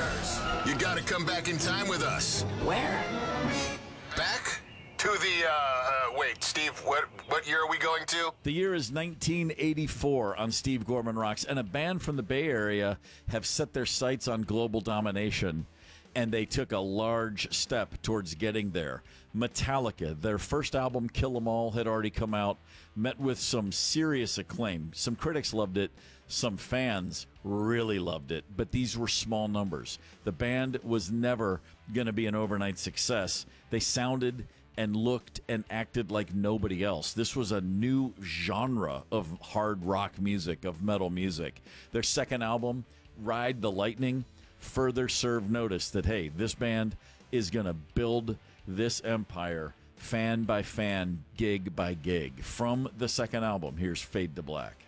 Stars. You gotta come back in time with us. Where? Back to the, wait, Steve, what year are we going to? The year is 1984 on Steve Gorman Rocks, and a band from the Bay Area have set their sights on global domination, and they took a large step towards getting there. Metallica, their first album, Kill 'Em All, had already come out, met with some serious acclaim. Some critics loved it, some fans really loved it, but these were small numbers. The band was never going to be an overnight success. They sounded and looked and acted like nobody else. This was a new genre of hard rock music, of metal music. Their second album, Ride the Lightning, further served notice that, hey, this band is going to build this empire fan by fan, gig by gig. From the second album, here's Fade to Black.